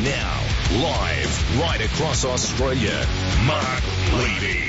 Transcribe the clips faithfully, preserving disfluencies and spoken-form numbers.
Now, live right across Australia, Mark Levy.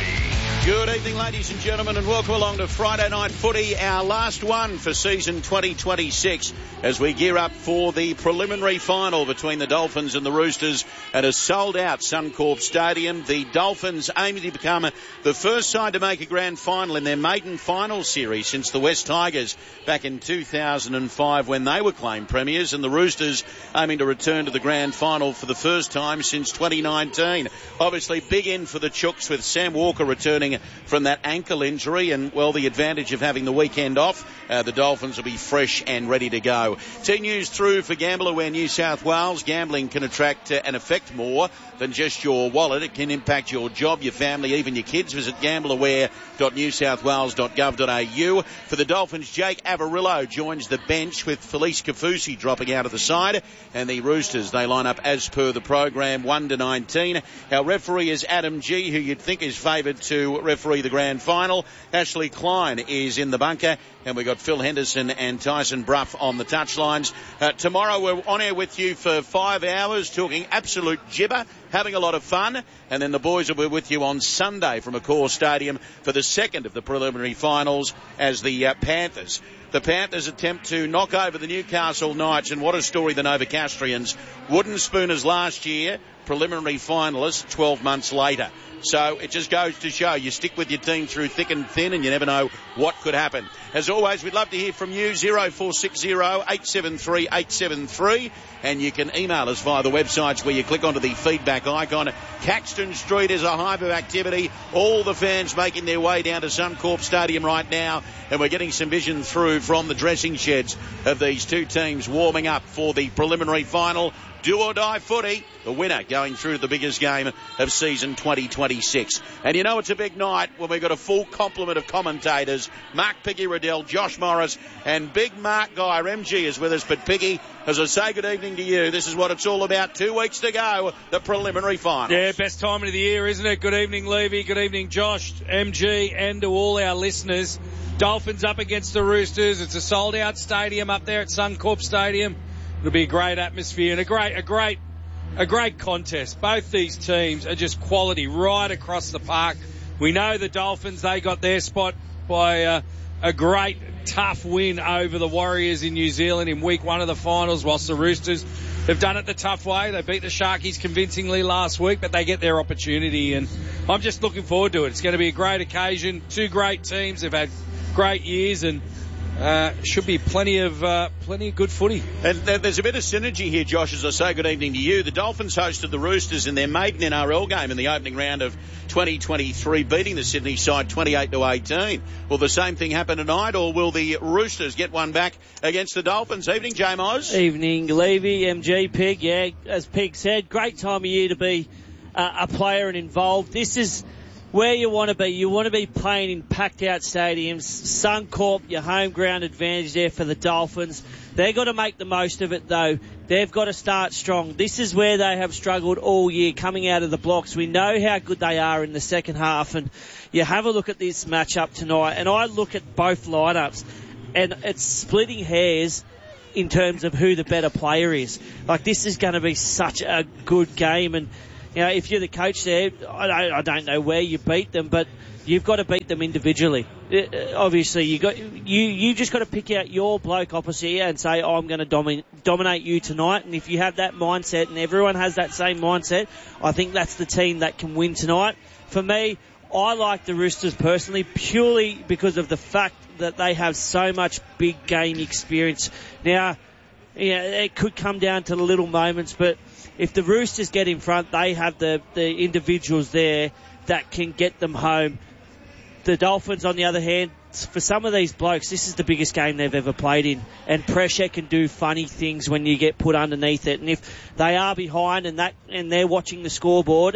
Good evening, ladies and gentlemen, and welcome along to Friday Night Footy, our last one for season twenty twenty-six, as we gear up for the preliminary final between the Dolphins and the Roosters at a sold-out Suncorp Stadium. The Dolphins aiming to become the first side to make a grand final in their maiden final series since the West Tigers back in two thousand five when they were claimed premiers, and the Roosters aiming to return to the grand final for the first time since twenty nineteen. Obviously, big in for the Chooks with Sam Walker returning from that ankle injury, and well, the advantage of having the weekend off, uh, the Dolphins will be fresh and ready to go. Team news through for GamblerWare New South Wales. Gambling can attract uh, and affect more than just your wallet. It can impact your job, your family, even your kids. Visit gamblerware dot new south wales dot gov dot a u. For the Dolphins, Jake Averillo joins the bench with Felice Kafusi dropping out of the side, and the Roosters, they line up as per the program, one to nineteen. Our referee is Adam G, who you'd think is favoured to referee the grand final. Ashley Klein is in the bunker, and we've got Phil Henderson and Tyson Brough on the touchlines. Uh, tomorrow we're on air with you for five hours talking absolute gibber, having a lot of fun, and then the boys will be with you on Sunday from Accor Stadium for the second of the preliminary finals as the uh, Panthers. The Panthers attempt to knock over the Newcastle Knights, and what a story the Novocastrians. Wooden Spooners last year, preliminary finalists twelve months later. So it just goes to show you stick with your team through thick and thin, and you never know what could happen. As always, we'd love to hear from you, zero four six zero, eight seven three, eight seven three, and you can email us via the websites where you click onto the feedback icon. Caxton Street is a hive of activity. All the fans making their way down to Suncorp Stadium right now, and we're getting some vision through from the dressing sheds of these two teams warming up for the preliminary final. Do or die footy, the winner going through to the biggest game of season twenty twenty-six. And you know it's a big night when we've got a full complement of commentators. Mark Piggy Riddell, Josh Morris, and Big Mark Geyer. M G is with us, but Piggy, as I say good evening to you, this is what it's all about. Two weeks to go, the preliminary final. Yeah, best time of the year, isn't it? Good evening, Levy. Good evening, Josh, M G, and to all our listeners. Dolphins up against the Roosters. It's a sold-out stadium up there at Suncorp Stadium. It'll be a great atmosphere and a great, a great, a great contest. Both these teams are just quality right across the park. We know the Dolphins, they got their spot by uh, a great, tough win over the Warriors in New Zealand in week one of the finals, whilst the Roosters have done it the tough way. They beat the Sharkies convincingly last week, but they get their opportunity, and I'm just looking forward to it. It's going to be a great occasion. Two great teams. They've had great years, and Uh, should be plenty of uh, plenty of good footy. And there's a bit of synergy here, Josh, as I say good evening to you. The Dolphins hosted the Roosters in their maiden N R L game in the opening round of twenty twenty-three, beating the Sydney side twenty-eight to eighteen. Will the same thing happen tonight, or will the Roosters get one back against the Dolphins? Evening, J Moz. Evening, Levy, M G, Pig. Yeah, as Pig said, great time of year to be uh, a player and involved. This is where you want to be. You want to be playing in packed-out stadiums. Suncorp, your home ground advantage there for the Dolphins. They've got to make the most of it, though. They've got to start strong. This is where they have struggled all year, coming out of the blocks. We know how good they are in the second half, and you have a look at this matchup tonight, and I look at both lineups, and it's splitting hairs in terms of who the better player is. Like, this is going to be such a good game, and you know, if you're the coach there, I don't, I don't know where you beat them, but you've got to beat them individually. Uh, obviously, you got you you just got to pick out your bloke opposite you and say, oh, I'm going to domi- dominate you tonight. And if you have that mindset, and everyone has that same mindset, I think that's the team that can win tonight. For me, I like the Roosters personally, purely because of the fact that they have so much big game experience. Now, yeah, it could come down to the little moments, but if the Roosters get in front, they have the, the individuals there that can get them home. The Dolphins, on the other hand, for some of these blokes, this is the biggest game they've ever played in, and pressure can do funny things when you get put underneath it. And if they are behind and that and they're watching the scoreboard,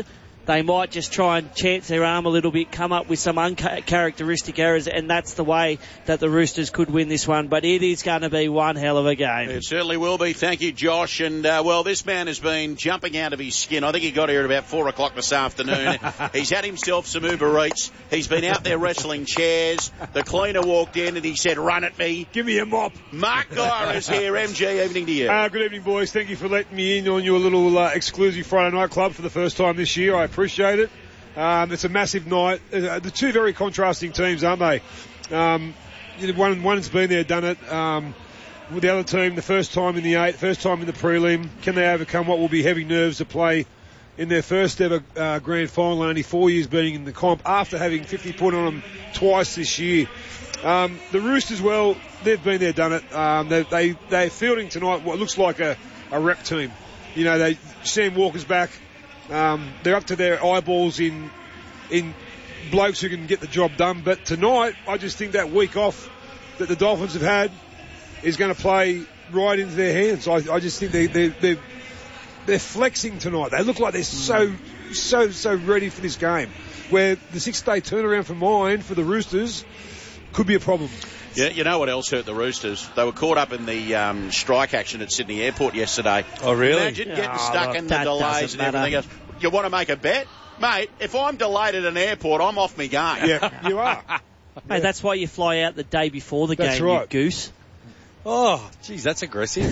they might just try and chance their arm a little bit, come up with some uncharacteristic errors, and that's the way that the Roosters could win this one. But it is going to be one hell of a game. It certainly will be. Thank you, Josh. And, uh, well, this man has been jumping out of his skin. I think he got here at about four o'clock this afternoon. He's had himself some Uber Eats. He's been out there wrestling chairs. The cleaner walked in and he said, "Run at me. Give me a mop." Mark Geyer is here. M G, evening to you. Uh, good evening, boys. Thank you for letting me in on your little uh, exclusive Friday night club for the first time this year. I appreciate it. Um, it's a massive night. Uh, the two very contrasting teams, aren't they? Um, one, one's been there, done it. Um, with the other team, the first time in the eight, first time in the prelim. Can they overcome what will be heavy nerves to play in their first ever uh, grand final, only four years being in the comp, after having fifty put on them twice this year? Um, the Roosters, well, they've been there, done it. Um, they, they, they're fielding tonight what looks like a, a rep team. You know, they, Sam Walker's back. Um, they're up to their eyeballs in in blokes who can get the job done. But tonight, I just think that week off that the Dolphins have had is going to play right into their hands. I, I just think they, they, they're, they're flexing tonight. They look like they're so, so, so ready for this game. Where the six-day turnaround for mine, for the Roosters, could be a problem. Yeah, you know what else hurt the Roosters? They were caught up in the um, strike action at Sydney Airport yesterday. Oh, really? Imagine getting Oh, stuck look, in the that delays doesn't and everything matter. else. You want to make a bet? Mate, if I'm delayed at an airport, I'm off me game. Yeah, you are. Hey, that's why you fly out the day before the That's game, right. you goose. Oh, geez, that's aggressive.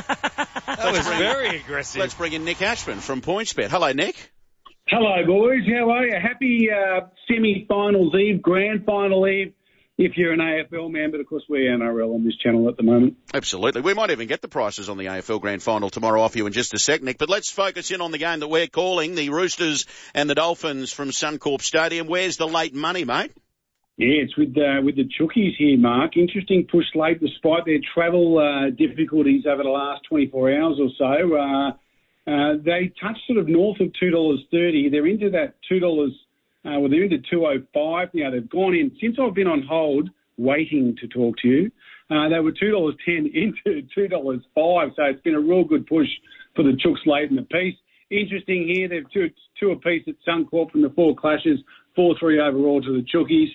That was very aggressive. Let's bring in Nick Ashman from PointsBet. Hello, Nick. Hello, boys. How are you? Happy uh, semi-finals eve, grand final eve, if you're an A F L man, but of course we're N R L on this channel at the moment. Absolutely. We might even get the prices on the A F L Grand Final tomorrow off you in just a sec, Nick. But let's focus in on the game that we're calling, the Roosters and the Dolphins from Suncorp Stadium. Where's the late money, mate? Yeah, it's with uh, with the Chookies here, Mark. Interesting push late despite their travel uh, difficulties over the last twenty-four hours or so. Uh, uh, they touched sort of north of two dollars thirty. They're into that two dollars. Uh, well, they're into two oh five now. They've gone in, since I've been on hold waiting to talk to you, uh, they were two dollars ten into two dollars five. So it's been a real good push for the Chooks late in the piece. Interesting here, they've two, two apiece at Suncorp from the four clashes, four three overall to the Chookies.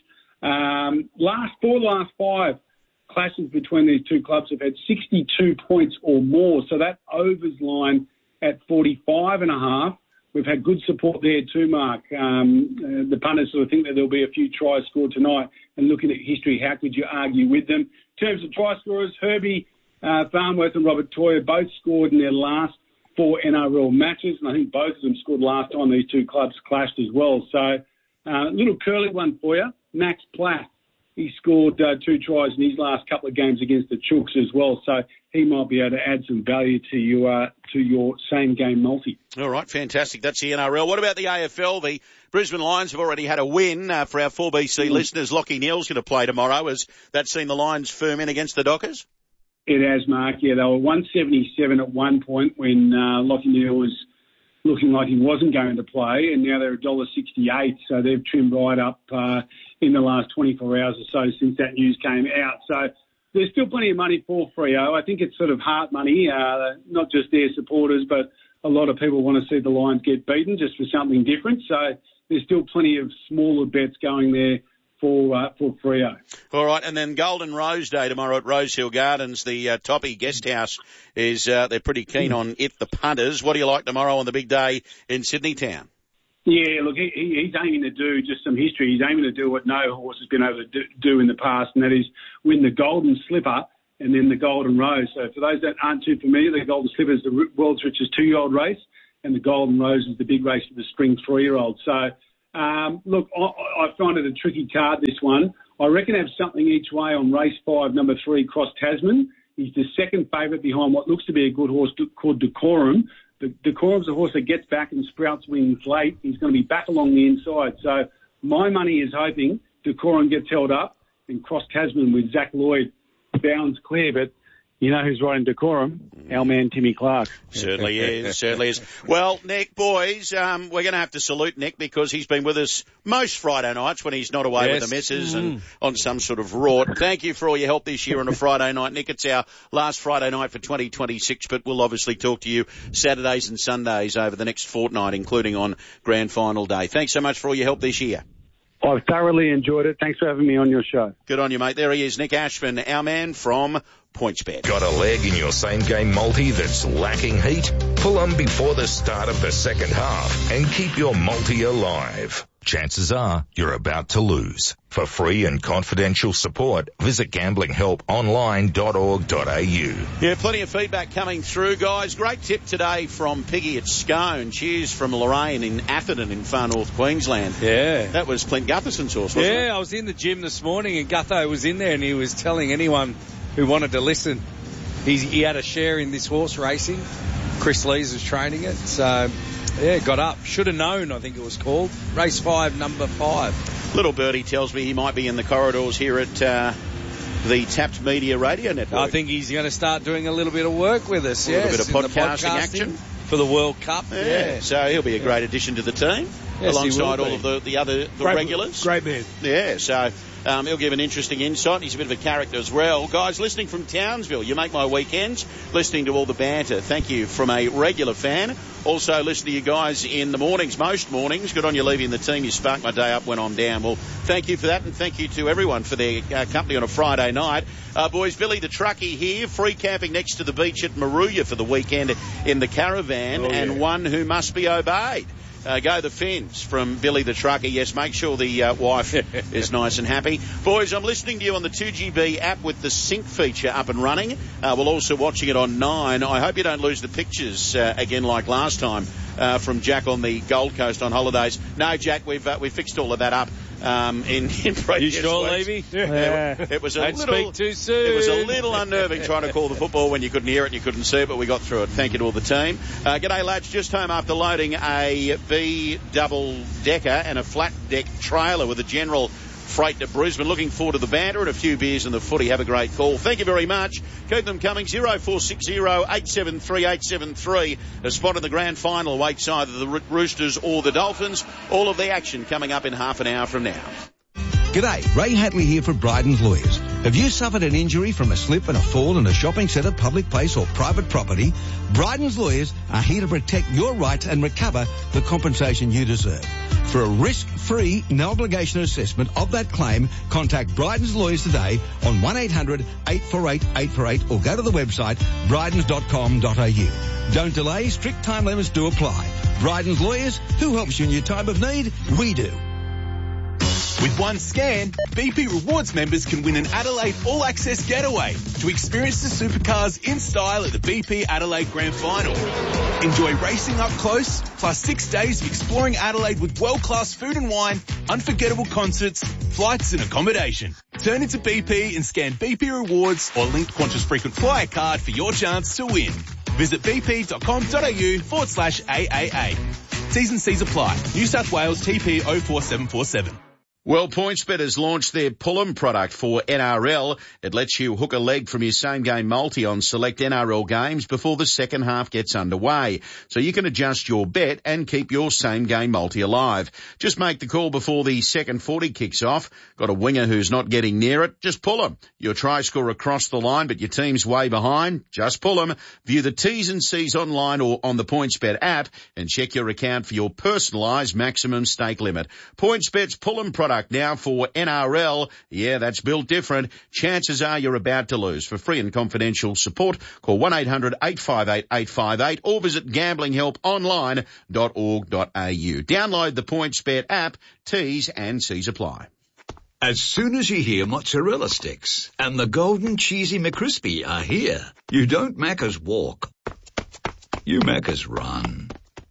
Um, last four, last five clashes between these two clubs have had sixty-two points or more. So that overs line at forty-five and a half. We've had good support there too, Mark. Um, uh, the punters sort of think that there'll be a few tries scored tonight. And looking at history, how could you argue with them? In terms of try scorers, Herbie uh, Farnworth and Robert Toyer both scored in their last four N R L matches. And I think both of them scored last time these two clubs clashed as well. So a uh, little curly one for you. Max Platt, he scored uh, two tries in his last couple of games against the Chooks as well. So he might be able to add some value to you, uh, to your same game multi. All right, fantastic. That's the N R L. What about the A F L? The Brisbane Lions have already had a win. Uh, for our four B C mm. listeners, Lachie Neale's going to play tomorrow. Has that seen the Lions firm in against the Dockers? It has, Mark. Yeah, they were one seventy-seven at one point when uh, Lachie Neale was looking like he wasn't going to play, and now they're one dollar sixty-eight. So they've trimmed right up uh, in the last twenty-four hours or so since that news came out. So there's still plenty of money for Freo. I think it's sort of heart money, uh, not just their supporters, but a lot of people want to see the Lions get beaten just for something different. So there's still plenty of smaller bets going there for uh, for Freo. All right, and then Golden Rose Day tomorrow at Rosehill Gardens. The uh, Toppy Guest House is, uh, they're pretty keen on it, the punters. What do you like tomorrow on the big day in Sydney Town? Yeah, look, he, he's aiming to do just some history. He's aiming to do what no horse has been able to do, do in the past, and that is win the Golden Slipper and then the Golden Rose. So for those that aren't too familiar, the Golden Slipper is the world's richest two-year-old race, and the Golden Rose is the big race for the spring three-year-old. So, um, look, I, I find it a tricky card, this one. I reckon I have something each way on race five, number three, Cross Tasman. He's the second favourite behind what looks to be a good horse called Decorum. The Decorum's a horse that gets back and sprouts wings late. He's going to be back along the inside. So my money is hoping Decorum gets held up and Cross Tasman with Zach Lloyd bounds clear. But You know who's riding decorum? Our man Timmy Clark. Certainly is, certainly is. Well, Nick, boys, um, we're going to have to salute Nick because he's been with us most Friday nights when he's not away Yes. with the missus Mm. and on some sort of rort. Thank you for all your help this year on a Friday night, Nick. It's our last Friday night for twenty twenty-six, but we'll obviously talk to you Saturdays and Sundays over the next fortnight, including on Grand Final Day. Thanks so much for all your help this year. I've thoroughly enjoyed it. Thanks for having me on your show. Good on you, mate. There he is, Nick Ashman, our man from PointsBet. Got a leg in your same game multi that's lacking heat? Pull them before the start of the second half and keep your multi alive. Chances are you're about to lose. For free and confidential support, visit gambling help online dot org dot a u. Yeah, plenty of feedback coming through, guys. Great tip today from Piggy at Scone. Cheers from Lorraine in Atherton in far north Queensland. Yeah. That was Clint Gutherson's horse, wasn't Yeah, I was in the gym this morning and Gutho was in there and he was telling anyone who wanted to listen, he's, he had a share in this horse racing. Chris Lees was training it, so yeah, got up. Should have known, I think it was called. Race five, number five. it? Little Birdie tells me he might be in the corridors here at uh, the Tapped Media Radio Network. I think he's going to start doing a little bit of work with us, A little yes, bit of in the podcasting podcasting action. for the World Cup. Yeah, Yeah. so he'll be a great addition to the team, Yes, he alongside will all be. of the, the other the Great- regulars. Great man. Yeah, so um, he'll give an interesting insight. He's a bit of a character as well. Guys, listening from Townsville, you make my weekends, listening to all the banter. Thank you from a regular fan. Also, listen to you guys in the mornings, most mornings. Good on you, Levy and the team. You spark my day up when I'm down. Well, thank you for that, and thank you to everyone for their uh, company on a Friday night. Uh, boys, Billy the Truckie here, free camping next to the beach at Maruya for the weekend in the caravan, Oh, yeah. and one who must be obeyed. Uh, go the Fins from Billy the Trucker. Yes, make sure the uh, wife is nice and happy. Boys, I'm listening to you on the two G B app with the sync feature up and running. Uh, we're also watching it on nine. I hope you don't lose the pictures uh, again like last time uh, from Jack on the Gold Coast on holidays. No, Jack, we've uh, we've fixed all of that up. Um, in, in previous You sure, weeks. Levy? Yeah. It, it was a Don't little speak too soon. It was a little unnerving trying to call the football when you couldn't hear it and you couldn't see it, but we got through it. Thank you to all the team. Uh, g'day, lads. Just home after loading a B double decker and a flat deck trailer with a general freight to Brisbane. Looking forward to the banter and a few beers and the footy. Have a great call. Thank you very much. Keep them coming. zero four six zero eight seven three eight seven three. A spot in the grand final awaits either the Ro- Roosters or the Dolphins. All of the action coming up in half an hour from now. G'day, Ray Hatley here for Bryden's Lawyers. Have you suffered an injury from a slip and a fall in a shopping centre, public place or private property? Bryden's Lawyers are here to protect your rights and recover the compensation you deserve. For a risk-free, no-obligation assessment of that claim, contact Bryden's Lawyers today on one eight hundred eight four eight eight four eight or go to the website brydens dot com dot a u. Don't delay, strict time limits do apply. Bryden's Lawyers, who helps you in your time of need? We do. With one scan, B P Rewards members can win an Adelaide All-Access Getaway to experience the supercars in style at the B P Adelaide Grand Final. Enjoy racing up close, plus six days of exploring Adelaide with world-class food and wine, unforgettable concerts, flights and accommodation. Turn into B P and scan B P Rewards or link Qantas Frequent Flyer card for your chance to win. Visit bp.com.au forward slash AAA. T's and C's apply. New South Wales T P oh four seven four seven. Well, PointsBet has launched their Pull'em product for N R L. It lets you hook a leg from your same-game multi on select N R L games before the second half gets underway. So you can adjust your bet and keep your same-game multi alive. Just make the call before the second forty kicks off. Got a winger who's not getting near it? Just pull him. Your try score across the line, but your team's way behind? Just pull him. View the T's and C's online or on the PointsBet app and check your account for your personalised maximum stake limit. PointsBet's Pull'em product now for N R L. Yeah, that's built different. Chances are you're about to lose. For free and confidential support, call one eight hundred eight five eight eight five eight or visit gambling help online dot org dot a u. Download the PointsBet app. T's and C's apply. As soon as you hear mozzarella sticks and the golden cheesy McCrispy are here, you don't Macca's walk. You Macca's run.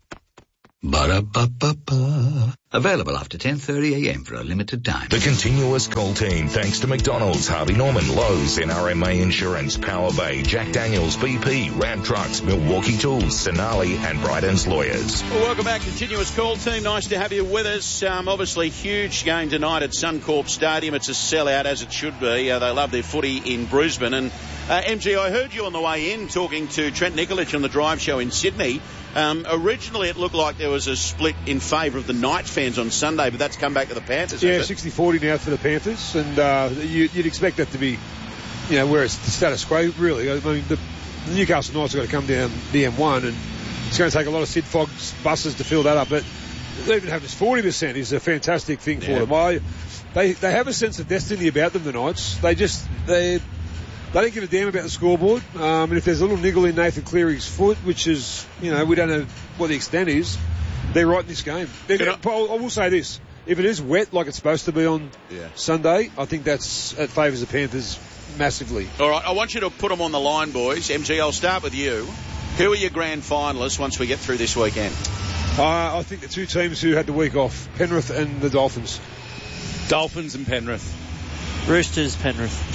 Ba-da-ba-ba-ba. Available after ten thirty a m for a limited time. The continuous call team, thanks to McDonald's, Harvey Norman, Lowe's, N R M A Insurance, Power Bay, Jack Daniels, B P, Ram Trucks, Milwaukee Tools, Sonali, and Bryden's Lawyers. Well, welcome back, continuous call team. Nice to have you with us. Um, obviously, huge game tonight at Suncorp Stadium. It's a sellout, as it should be. Uh, they love their footy in Brisbane. And Uh, M G, I heard you on the way in talking to Trent Nikolic on the Drive Show in Sydney. Um, originally, it looked like there was a split in favour of the Knights fans on Sunday, but that's come back to the Panthers. Yeah, sixty forty now for the Panthers, and uh, you, you'd expect that to be, you know, where it's the status quo, really. I mean, the, the Newcastle Knights have got to come down the M one, and it's going to take a lot of Sid Fogg's buses to fill that up, but even having forty percent is a fantastic thing for yeah. them. I, they, they have a sense of destiny about them, the Knights. They just, they... They don't give a damn about the scoreboard. Um, and if there's a little niggle in Nathan Cleary's foot, which is, you know, we don't know what the extent is, they're right in this game. I, I will say this. If it is wet like it's supposed to be on yeah. Sunday, I think that's it favours the Panthers massively. All right, I want you to put them on the line, boys. M G, I'll start with you. Who are your grand finalists once we get through this weekend? Uh, I think the two teams who had the week off, Penrith and the Dolphins. Dolphins and Penrith. Roosters, Penrith.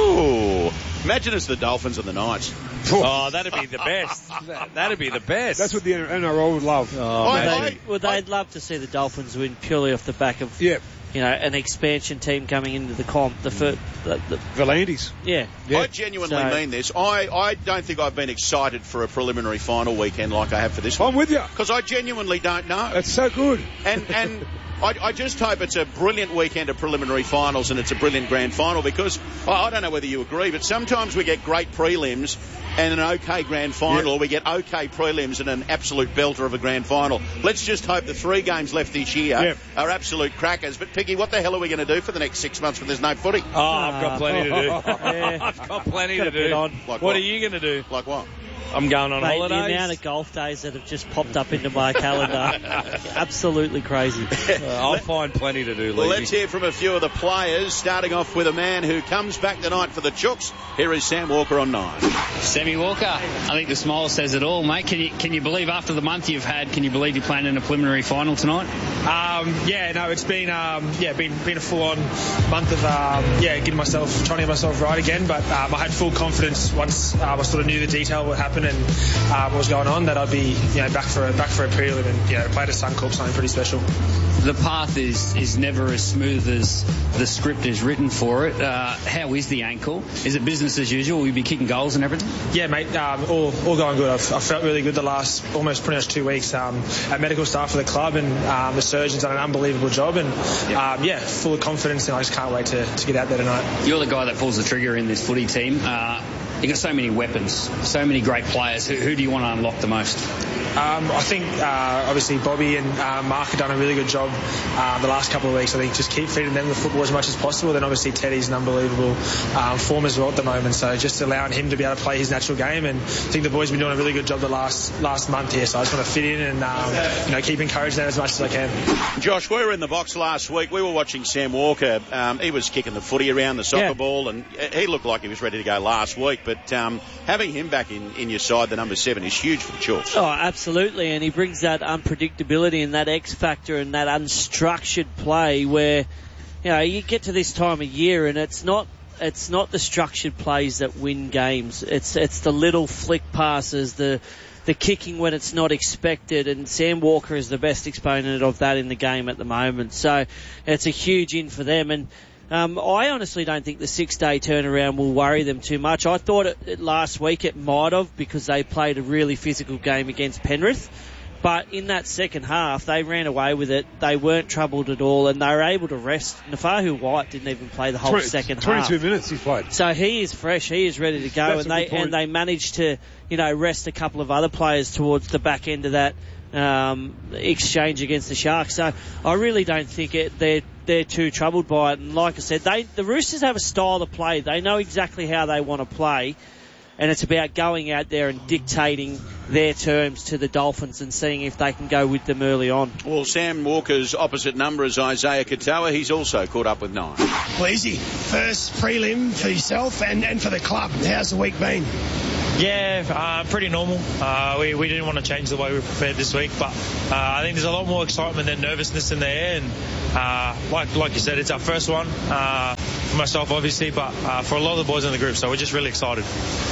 Ooh. Imagine it's the Dolphins and the Knights. Oh, that'd be the best. That'd be the best. That's what the N R L would love. Oh, I, I, well, they'd love to see the Dolphins win purely off the back of, yeah. you know, an expansion team coming into the comp. The, fir- the, the Volandis. Yeah. yeah. I genuinely so, mean this. I, I don't think I've been excited for a preliminary final weekend like I have for this one. I'm with you. Because I genuinely don't know. It's so good. And and I, I just hope it's a brilliant weekend of preliminary finals and it's a brilliant grand final because I, I don't know whether you agree, but sometimes we get great prelims and an okay grand final, yeah. or we get okay prelims and an absolute belter of a grand final. Let's just hope the three games left this year yeah. are absolute crackers. But Piggy, what the hell are we going to do for the next six months when there's no footy? Oh, I've got plenty to do. yeah. I've got plenty got to do. On. Like what, what are you going to do? Like what? I'm going on Mate, holidays. The amount of golf days that have just popped up into my calendar, absolutely crazy. Uh, I'll find plenty to do, Well, Levy. let's hear from a few of the players, starting off with a man who comes back tonight for the Chooks. Here is Sam Walker on nine. Sammy Walker, I think the smile says it all, mate. Can you can you believe after the month you've had, can you believe you're playing in a preliminary final tonight? Um, yeah, no, it's been um, yeah, been been a full-on month of um, yeah, getting myself trying to get myself right again. But um, I had full confidence once um, I sort of knew the detail of what happened and uh, what was going on that I'd be you know back for a back for a prelim and you know to play at Suncorp, something pretty special. The path is is never as smooth as the script is written for it. Uh, how is the ankle? Is it business as usual? Will you be kicking goals and everything? Yeah, mate, um, all all going good. I've, I've felt really good the last almost pretty much two weeks. Um, at medical staff for the club and um, the surgeons done an unbelievable job and yeah, um, yeah full of confidence and I just can't wait to, to get out there tonight. You're the guy that pulls the trigger in this footy team. Uh, You've got so many weapons, so many great players. Who, who do you want to unlock the most? Um, I think uh, obviously Bobby and uh, Mark have done a really good job uh, the last couple of weeks. I think just keep feeding them the football as much as possible. Then obviously Teddy's an unbelievable um, form as well at the moment. So just allowing him to be able to play his natural game. And I think the boys have been doing a really good job the last last month here. So I just want to fit in and um, you know keep encouraging them as much as I can. Josh, we were in the box last week. We were watching Sam Walker. Um, he was kicking the footy around the soccer yeah. ball, and he looked like he was ready to go last week. But um, having him back in, in your side, the number seven, is huge for the Chooks. Oh, absolutely, and he brings that unpredictability and that X factor and that unstructured play where, you know, you get to this time of year and it's not it's not the structured plays that win games. It's it's the little flick passes, the the kicking when it's not expected, and Sam Walker is the best exponent of that in the game at the moment. So it's a huge in for them, and Um, I honestly don't think the six-day turnaround will worry them too much. I thought it, it last week it might have because they played a really physical game against Penrith. But in that second half, they ran away with it. They weren't troubled at all, and they were able to rest. Nafahu White didn't even play the whole twenty, second twenty-two half. twenty-two minutes he played. So he is fresh. He is ready to go, That's and a they good point. and they managed to, you know, rest a couple of other players towards the back end of that um, exchange against the Sharks. So I really don't think it, they're they're too troubled by it. And like I said, they the Roosters have a style of play. They know exactly how they want to play. And it's about going out there and dictating their terms to the Dolphins and seeing if they can go with them early on. Well, Sam Walker's opposite number is Isaiah Katoa. He's also caught up with nine. Well, easy. First prelim for yourself and, and for the club. How's the week been? Yeah, uh, pretty normal. Uh, we, we didn't want to change the way we prepared this week, but uh, I think there's a lot more excitement and nervousness in the air. And uh, like like you said, it's our first one uh, for myself, obviously, but uh, for a lot of the boys in the group. So we're just really excited.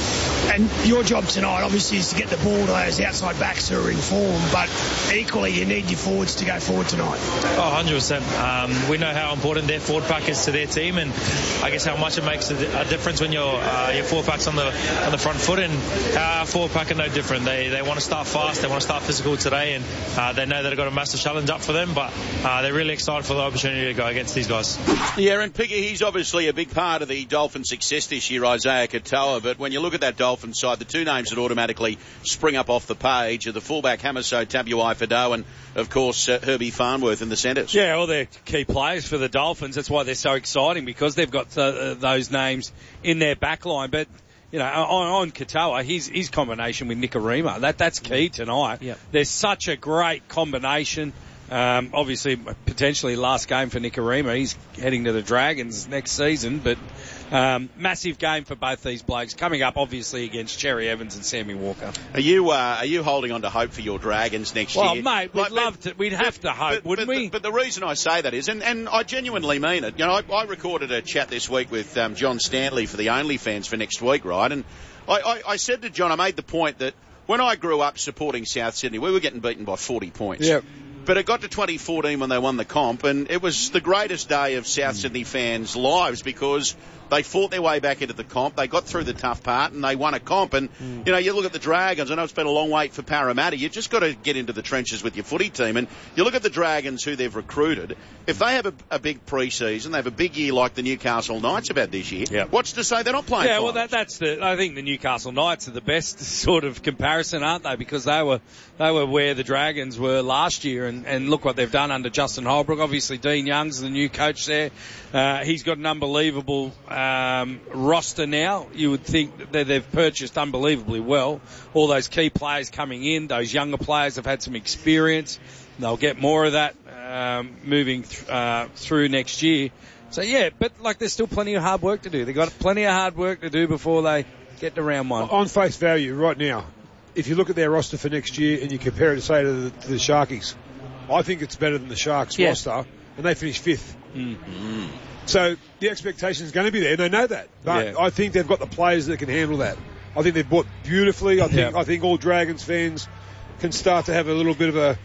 and your job tonight, obviously, is to get the ball to those outside backs who are in form, but equally, you need your forwards to go forward tonight. Oh, one hundred percent. Um, we know how important their forward pack is to their team, and I guess how much it makes a, a difference when your uh, your forward pack's on the on the front foot, and our forward pack are no different. They they want to start fast, they want to start physical today, and uh, they know that they've got a massive challenge up for them, but uh, they're really excited for the opportunity to go against these guys. Yeah, and Piggy, he's obviously a big part of the Dolphins' success this year, Isaiah Katoa, but when you look at that Dolphins side, the two names that automatically spring up off the page are the fullback Hamiso Tabuai-Fidow and, of course, uh, Herbie Farnworth in the centres. Yeah, well, they're key players for the Dolphins. That's why they're so exciting, because they've got uh, those names in their back line. But, you know, on, on Katoa, his, his combination with Nikorima, that, that's key tonight. Yep. There's such a great combination. Um, obviously, potentially last game for Nikorima. He's heading to the Dragons next season, but um, massive game for both these blokes. Coming up, obviously, against Cherry Evans and Sammy Walker. Are you uh, are you holding on to hope for your Dragons next well, year? Well, mate, we'd like, love to. We'd have but, to hope, but, wouldn't but, we? But, but the reason I say that is, and, and I genuinely mean it, you know, I, I recorded a chat this week with um, John Stanley for the OnlyFans for next week, right? And I, I, I said to John, I made the point that when I grew up supporting South Sydney, we were getting beaten by forty points. Yeah. But it got to twenty fourteen when they won the comp, and it was the greatest day of South mm. Sydney fans' lives because they fought their way back into the comp. They got through the tough part, and they won a comp. And, mm. you know, you look at the Dragons. I know it's been a long wait for Parramatta. You've just got to get into the trenches with your footy team. And you look at the Dragons, who they've recruited. If they have a, a big pre-season, they have a big year like the Newcastle Knights have had this year, yep. what's to say they're not playing Yeah, finals? well, that, that's the... I think the Newcastle Knights are the best sort of comparison, aren't they? Because they were they were where the Dragons were last year, and, and look what they've done under Justin Holbrook. Obviously, Dean Young's the new coach there. Uh, he's got an unbelievable um, roster now. You would think that they've purchased unbelievably well. All those key players coming in, those younger players have had some experience. They'll get more of that um, moving th- uh, through next year. So, yeah, but, like, there's still plenty of hard work to do. They've got plenty of hard work to do before they get to round one. On face value, right now, if you look at their roster for next year and you compare it, say, to the, to the Sharkies, I think it's better than the Sharks yeah. roster, and they finished fifth. Mm-hmm. So the expectation is going to be there, and they know that. But yeah. I think they've got the players that can handle that. I think they've bought beautifully. I think yeah. I think all Dragons fans can start to have a little bit of a,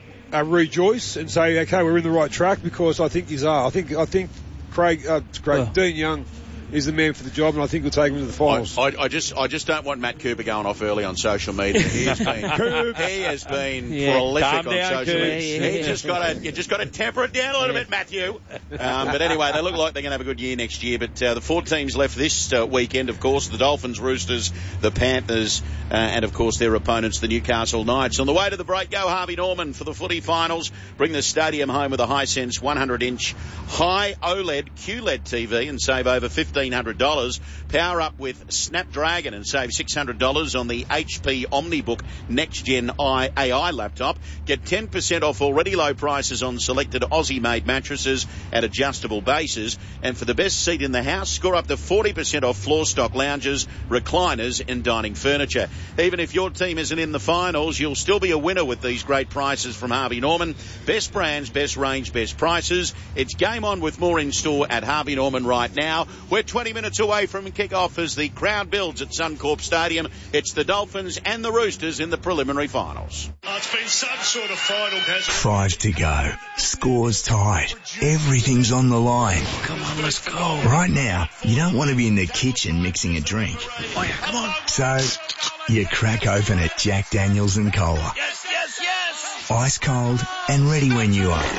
a rejoice and say, okay, we're in the right track, because I think he's are. I think I think Craig, uh, Craig oh. Dean Young is the man for the job, and I think we'll take him to the finals. I, I, I just I just don't want Matt Cooper going off early on social media. He has been he has been yeah, prolific on down, social Cooper. media. Yeah, You yeah. just got to you just got to temper it down a little yeah. bit, Matthew. Um, but anyway, they look like they're going to have a good year next year. But uh, the four teams left this uh, weekend, of course, the Dolphins, Roosters, the Panthers, uh, and of course their opponents, the Newcastle Knights. On the way to the break, go Harvey Norman for the footy finals. Bring the stadium home with a Hisense one hundred inch high OLED Q L E D T V and save over fifteen hundred dollars. Power up with Snapdragon and save six hundred dollars on the H P OmniBook Next Gen A I laptop. Get ten percent off already low prices on selected Aussie-made mattresses at adjustable bases. And for the best seat in the house, score up to forty percent off floor stock lounges, recliners and dining furniture. Even if your team isn't in the finals, you'll still be a winner with these great prices from Harvey Norman. Best brands, best range, best prices. It's game on with more in store at Harvey Norman right now. We're twenty minutes away from kick-off as the crowd builds at Suncorp Stadium. It's the Dolphins and the Roosters in the preliminary finals. Oh, it's been some sort of final, hasn't it? Five to go. Scores tied. Everything's on the line. Come on, let's go. Right now, you don't want to be in the kitchen mixing a drink. Oh, yeah, come on. So, you crack open a Jack Daniels and Cola. Yes, yes, yes. Ice cold and ready when you are.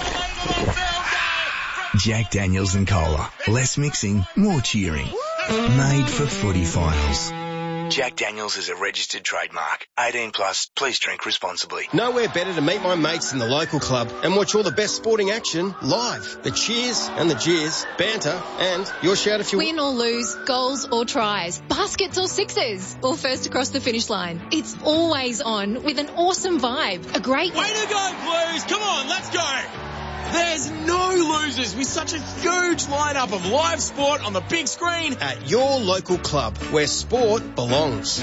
Jack Daniels and Cola. Less mixing, more cheering. Made for footy finals. Jack Daniels is a registered trademark. eighteen plus, please drink responsibly. Nowhere better to meet my mates in the local club and watch all the best sporting action live. The cheers and the jeers, banter, and your shout if you win or lose, goals or tries, baskets or sixes, or first across the finish line. It's always on with an awesome vibe. A great... Way to go, Blues! Come on, let's go! There's no losers with such a huge lineup of live sport on the big screen at your local club where sport belongs.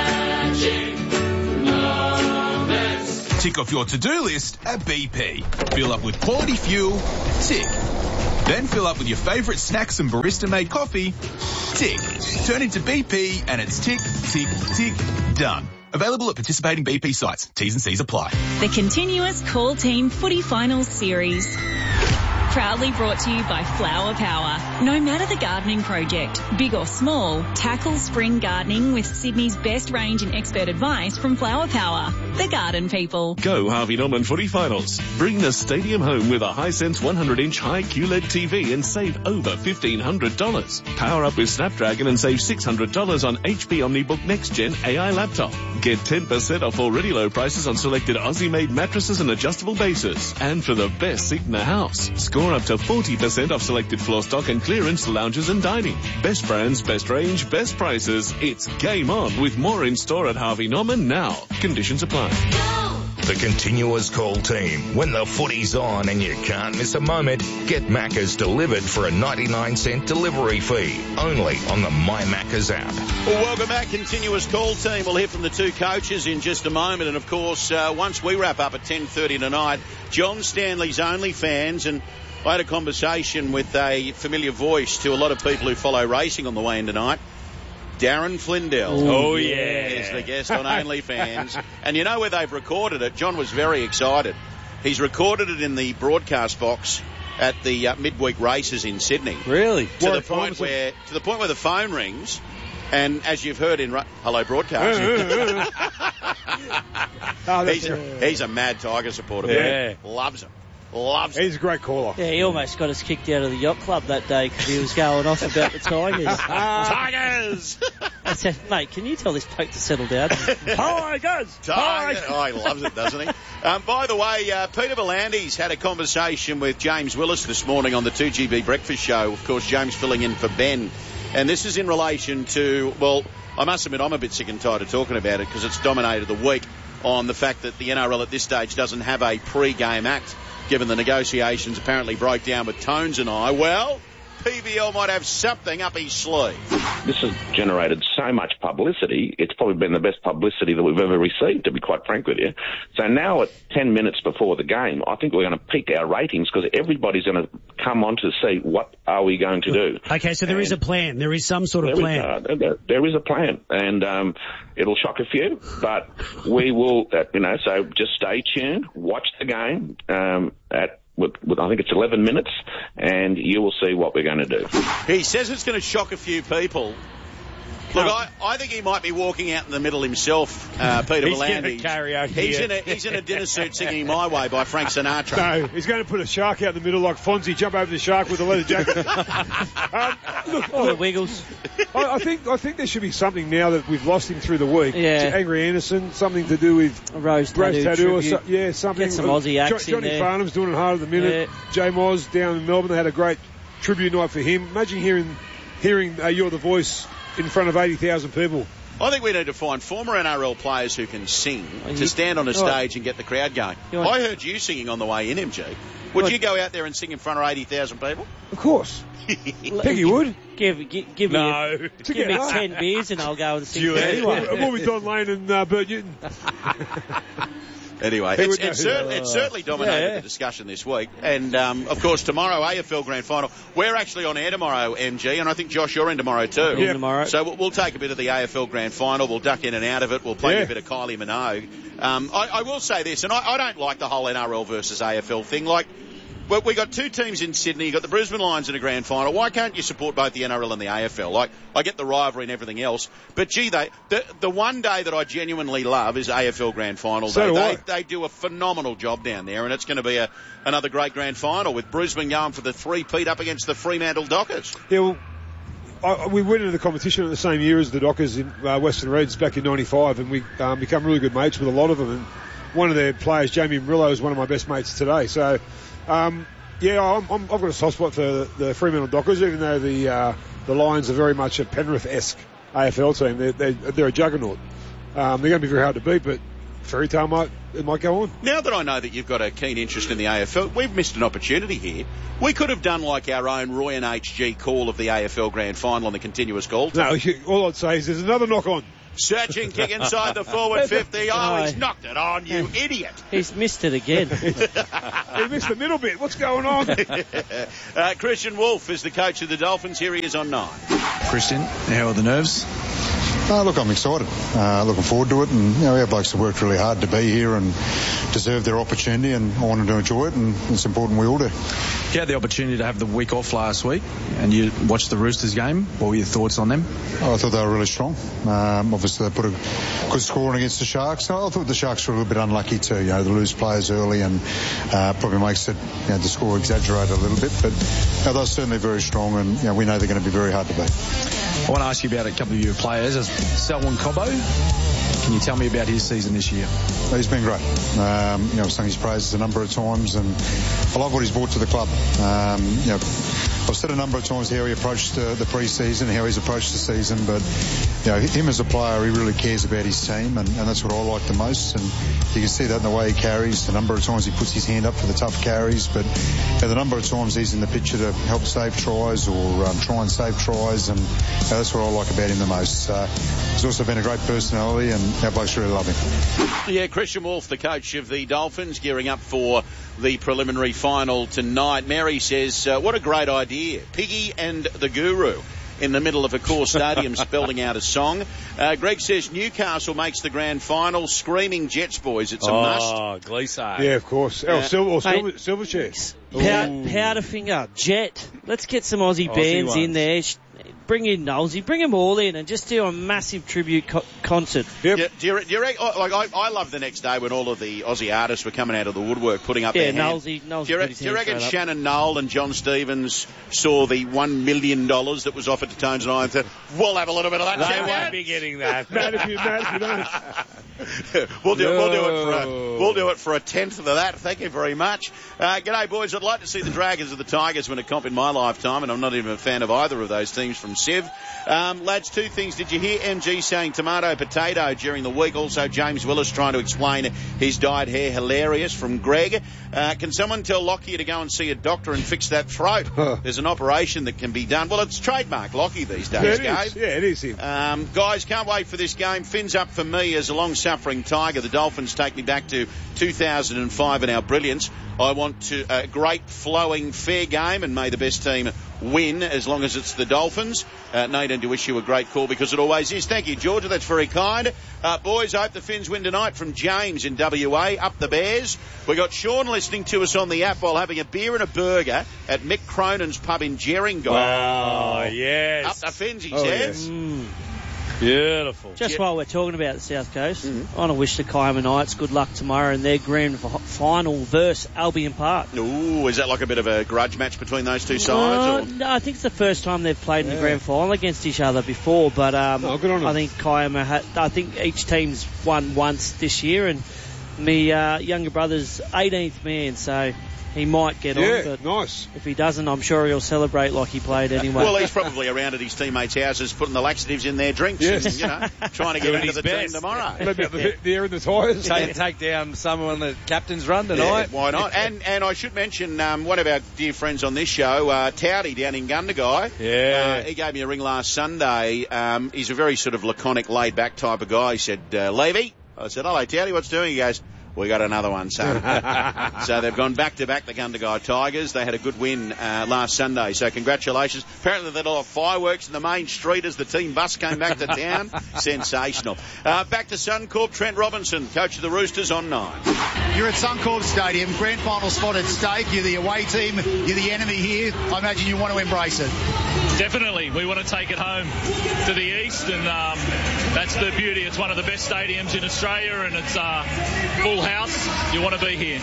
Tick off your to-do list at B P. Fill up with quality fuel, tick. Then fill up with your favourite snacks and barista-made coffee, Tick. Turn into B P and it's tick, tick, tick, done. Available at participating B P sites. T's and C's apply. The Continuous Call Team Footy Finals Series. Proudly brought to you by Flower Power. No matter the gardening project, big or small, tackle spring gardening with Sydney's best range and expert advice from Flower Power. The garden people. Go Harvey Norman Footy Finals. Bring the stadium home with a Hisense one hundred inch high Q L E D T V and save over fifteen hundred dollars. Power up with Snapdragon and save six hundred dollars on H P OmniBook Next Gen A I laptop. Get ten percent off already low prices on selected Aussie-made mattresses and adjustable bases. And for the best seat in the house, score up to forty percent off selected floor stock and clearance lounges and dining. Best brands, best range, best prices. It's game on with more in store at Harvey Norman now. Conditions apply. The Continuous Call Team. When the footy's on and you can't miss a moment, get Macca's delivered for a ninety-nine cent delivery fee. Only on the My Macca's app. Well, welcome back, Continuous Call Team. We'll hear from the two coaches in just a moment. And, of course, uh, once we wrap up at ten thirty tonight, John Stanley's OnlyFans. And I had a conversation with a familiar voice to a lot of people who follow racing on the way in tonight. Darren Flindell. Ooh, oh, yeah. Is the guest on OnlyFans. And you know where they've recorded it? John was very excited. He's recorded it in the broadcast box at the uh, midweek races in Sydney. Really? To What the a point promise. where, to the point where the phone rings, and as you've heard in Ra- Hello Broadcast, Oh, that's he's, right. he's a mad Tiger supporter. Yeah. Man. Loves him. Loves him. He's a great caller. Yeah, he almost got us kicked out of the yacht club that day because he was going off about the Tigers. Tigers! I said, mate, can you tell this bloke to settle down? Tigers! Tiger. Oh, he loves it, doesn't he? Um, by the way, uh, Peter Volandis had a conversation with James Willis this morning on the two G B Breakfast Show. Of course, James filling in for Ben. And this is in relation to, well, I must admit I'm a bit sick and tired of talking about it because it's dominated the week on the fact that the N R L at this stage doesn't have a pre-game act, given the negotiations apparently broke down with Tones and I. Well, P V L might have something up his sleeve. This has generated so much publicity. It's probably been the best publicity that we've ever received, to be quite frank with you. So now at ten minutes before the game, I think we're going to peak our ratings because everybody's going to come on to see what are we going to do. Okay, so there and is a plan. There is some sort of there plan. Is, uh, there, there is a plan, and um, it'll shock a few, but we will, uh, you know, so just stay tuned, watch the game um, at With, with, I think it's eleven minutes, and you will see what we're going to do. He says it's going to shock a few people. Look, I, I think he might be walking out in the middle himself, uh, Peter He's Volandis. gonna karaoke He's it. in a he's in a dinner suit singing "My Way" by Frank Sinatra. No, he's going to put a shark out in the middle like Fonzie, jump over the shark with a leather jacket. um, look, All the look, wiggles. I, I think I think there should be something now that we've lost him through the week. Yeah. Angry Anderson, something to do with A rose Rose tattoo, tattoo or tribute. so, yeah, something. Get some Aussie acts Jo- in Johnny there. Farnham's doing it hard at the minute. Yeah. Jay Moz down in Melbourne, they had a great tribute night for him. Imagine hearing hearing uh, You're the Voice in front of eighty thousand people. I think we need to find former N R L players who can sing Oh, you- to stand on a you want- stage and get the crowd going. You want- I heard you singing on the way in, M G. Would want- you go out there and sing in front of eighty thousand people? Of course. Peggy would. Give, give, give No. me, give me ten beers and I'll go and sing for Anyway, anyone. what with Don Lane and uh, Bert Newton. Anyway, He it's, would know it's, who cer- they it's are. certainly dominated Yeah, yeah. the discussion this week. And, um, of course, tomorrow, A F L Grand Final. We're actually on air tomorrow, M G, and I think, Josh, you're in tomorrow too. Yeah. tomorrow. So we'll, we'll take a bit of the A F L Grand Final. We'll duck in and out of it. We'll play Yeah. a bit of Kylie Minogue. Um, I, I will say this, and I, I don't like the whole N R L versus A F L thing. Like, well, we got two teams in Sydney. You got the Brisbane Lions in a grand final. Why can't you support both the N R L and the A F L? Like, I get the rivalry and everything else, but gee, they the the one day that I genuinely love is A F L grand final So day. do They I. they do a phenomenal job down there, and it's going to be a another great grand final with Brisbane going for the three-peat up against the Fremantle Dockers. Yeah, well, I, we went into the competition at the same year as the Dockers in uh, Western Reds back in ninety-five, and we um, become really good mates with a lot of them. And one of their players, Jamie Murillo, is one of my best mates today. So, um, yeah, I'm, I'm, I've got a soft spot for the, the Fremantle Dockers, even though the uh, the Lions are very much a Penrith-esque A F L team. They're, they're, they're a juggernaut. Um, they're going to be very hard to beat, but fairy tale might it might go on. Now that I know that you've got a keen interest in the A F L, we've missed an opportunity here. We could have done like our own Roy and H G call of the A F L Grand Final on the continuous call. No, all I'd say is there's another knock on. Searching kick inside the forward fifty. Oh, he's knocked it on, you idiot. He's missed it again. He missed the middle bit. What's going on? uh, Christian Wolf is the coach of the Dolphins. Here he is on nine. Christian, how are the nerves? Uh, look, I'm excited. Uh, looking forward to it. And, you know, our blokes have worked really hard to be here and deserve their opportunity, and I wanted to enjoy it, and it's important we all do. You had the opportunity to have the week off last week, and you watched the Roosters game. What were your thoughts on them? Oh, I thought they were really strong. Um, obviously, they put a good score against the Sharks. I thought the Sharks were a little bit unlucky too. You know, they lose players early, and uh, probably makes it, you know, the score exaggerated a little bit. But you know, they're certainly very strong, and you know, we know they're going to be very hard to beat. I want to ask you about a couple of your players. Selwyn Cobbo, can you tell me about his season this year? He's been great. Um, you know, I've sung his praises a number of times, and I love what he's brought to the club. Um, you know, I've said a number of times how he approached uh, the pre-season, how he's approached the season, but you know, him as a player, he really cares about his team, and, and that's what I like the most. And you can see that in the way he carries. The number of times he puts his hand up for the tough carries, but you know, the number of times he's in the picture to help save tries or um, try and save tries, and you know, that's what I like about him the most. Uh, he's also been a great personality, and our blokes really love him. Yeah, Christian Wolf, the coach of the Dolphins, gearing up for the preliminary final tonight. Mary says, uh, what a great idea. Piggy and the Guru in the middle of a core stadium spelling out a song. Uh, Greg says Newcastle makes the grand final. Screaming Jets, boys. It's a oh, must. Oh, Gleeson. Yeah, of course. Oh, Uh, Silver, or Silver, Mate, Silverchair. Pow- Powderfinger, Jet. Let's get some Aussie, Aussie bands ones. in there. Sh- Bring in Nosey, bring them all in, and just do a massive tribute co- concert. Yep. Yeah, do you, do you reckon, oh, like I, I love the next day when all of the Aussie artists were coming out of the woodwork, putting up Yeah, their hands. Nosey, Nosey Do you, re- put his do you hand reckon straight up. Shannon Noel and John Stevens saw the one million dollars that was offered to Tones and I and said, "We'll have a little bit of that." They shall we?" won't be getting that. Mad if you, mad if you don't. we'll do we'll do it for No. a, we'll do it for a tenth of that. Thank you very much. Uh, g'day, boys. I'd like to see the Dragons or the Tigers win a comp in my lifetime, and I'm not even a fan of either of those teams from Civ. Um, lads, two things. Did you hear M G saying tomato potato during the week? Also, James Willis trying to explain his dyed hair. Hilarious from Greg. Uh, can someone tell Lockyer to go and see a doctor and fix that throat? There's an operation that can be done. Well, it's trademark Lockyer these days, Yeah, it Gabe. is. Yeah, it is him. Um, guys, can't wait for this game. Fins up for me as a long-suffering Tiger. The Dolphins take me back to two thousand five and our brilliance. I want to, a great, flowing, fair game, and may the best team win as long as it's the Dolphins. Uh, Nathan, to wish you a great call because it always is. Thank you, Georgia. That's very kind. Uh, boys, I hope the Fins win tonight from James in W A. Up the Bears. We got Sean listening to us on the app while having a beer and a burger at Mick Cronin's pub in Gerringong. Oh, yes. Up the Fins, he Oh, says. yes. Mm. Beautiful. Just Yeah. while we're talking about the South Coast, Mm-hmm. I want to wish the Kiama Knights good luck tomorrow in their grand f- final versus Albion Park. Ooh, is that like a bit of a grudge match between those two Uh, sides? Or? no, I think it's the first time they've played in Yeah. the grand final against each other before, but um, Oh, good on I them. think Kiama, ha- I think each team's won once this year, and me uh, younger brother's eighteenth man, so he might get Yeah, on, but nice. if he doesn't, I'm sure he'll celebrate like he played anyway. Well, he's probably around at his teammates' houses putting the laxatives in their drinks Yes. and, you know, trying to get Doing into his the best. team tomorrow. Maybe out the, the air in the tyres. Take, take down someone on the captain's run Yeah, tonight. why not? And and I should mention um, one of our dear friends on this show, uh, Towdy down in Gundagai. Yeah. Uh, he gave me a ring last Sunday. Um, he's a very sort of laconic, laid-back type of guy. He said, uh, Levy? I said, hello, Towdy, what's doing? He goes, we got another one, son. So they've gone back-to-back, the Gundagai Tigers. They had a good win uh, last Sunday, so congratulations. Apparently they had a lot of fireworks in the main street as the team bus came back to town. Sensational. Uh, back to Suncorp, Trent Robinson, coach of the Roosters, on nine. You're at Suncorp Stadium, grand final spot at stake. You're the away team, you're the enemy here. I imagine you want to embrace it. Definitely. We want to take it home to the east, and um, that's the beauty. It's one of the best stadiums in Australia, and it's uh, full house. You want to be here.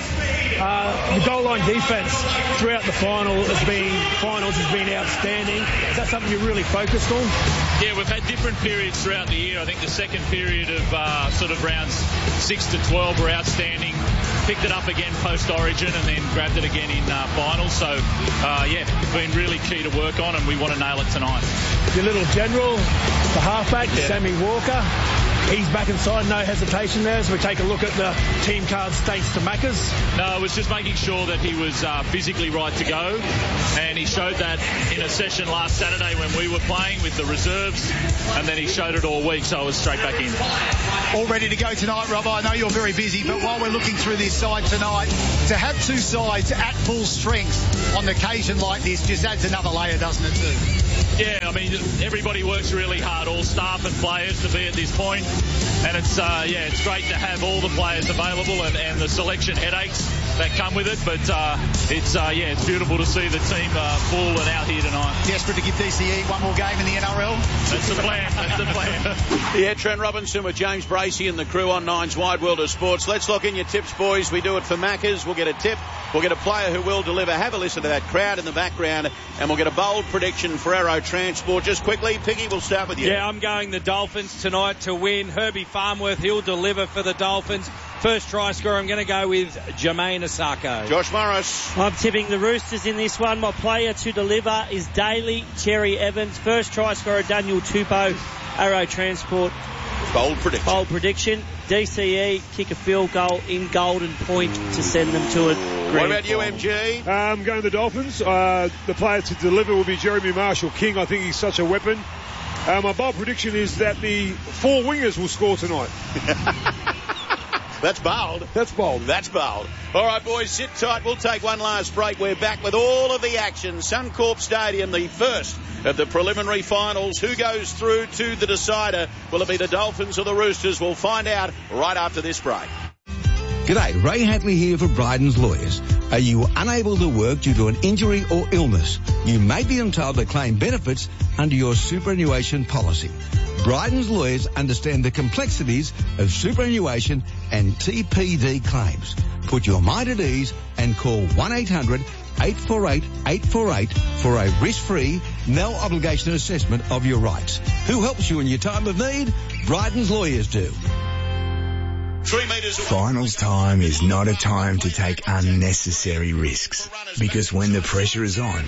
Uh, the goal line defence throughout the final has been finals has been outstanding. Is that something you're really focused on? Yeah, we've had different periods throughout the year. I think the second period of uh, sort of rounds six to twelve were outstanding. Picked it up again post-Origin and then grabbed it again in uh, finals. So, uh, yeah, been really key to work on, and we want to nail it tonight. Your little general, the halfback, Yeah. Sammy Walker. he's back inside, no hesitation there. So we take a look at the team cards thanks to Maccas. No, it was just making sure that he was uh, physically right to go, and he showed that in a session last Saturday when we were playing with the reserves, and then he showed it all week, so I was straight back in. All ready to go tonight, Rob. I know you're very busy, but while we're looking through this side tonight, to have two sides at full strength on an occasion like this just adds another layer, doesn't it, too? Yeah, I mean, everybody works really hard, all staff and players, to be at this point. And it's, uh, yeah, it's great to have all the players available and, and the selection headaches that come with it. But uh, it's, uh, yeah, it's beautiful to see the team uh, full and out here tonight. Desperate to give D C E one more game in the N R L? That's the plan, that's the plan. Yeah, Trent Robinson with James Bracey and the crew on Nine's Wide World of Sports. Let's look in your tips, boys. We do it for Maccas. We'll get a tip. We'll get a player who will deliver. Have a listen to that crowd in the background. And we'll get a bold prediction for Arrow Transport. Just quickly, Piggy, we'll start with you. Yeah, I'm going the Dolphins tonight to win. Herbie Farmworth, he'll deliver for the Dolphins. First try scorer, I'm going to go with Jermaine Asako. Josh Morris. I'm tipping the Roosters in this one. My player to deliver is Daly Cherry Evans. First try scorer, Daniel Tupou, Arrow Transport. Bold prediction. Bold prediction. D C E kick a field goal in Golden Point to send them to it. What about you, M G? I'm um, going the Dolphins. Uh, the player to deliver will be Jeremy Marshall-King. I think he's such a weapon. Uh, my bold prediction is that the four wingers will score tonight. That's bold. That's bold. That's bold. All right, boys, sit tight. We'll take one last break. We're back with all of the action. Suncorp Stadium, the first of the preliminary finals. Who goes through to the decider? Will it be the Dolphins or the Roosters? We'll find out right after this break. G'day, Ray Hatley here for Bryden's Lawyers. Are you unable to work due to an injury or illness? You may be entitled to claim benefits under your superannuation policy. Bryden's Lawyers understand the complexities of superannuation and T P D claims. Put your mind at ease and call one eight hundred eight four eight eight four eight for a risk-free, no-obligation assessment of your rights. Who helps you in your time of need? Bryden's Lawyers do. Three metres away. Finals time is not a time to take unnecessary risks, because when the pressure is on,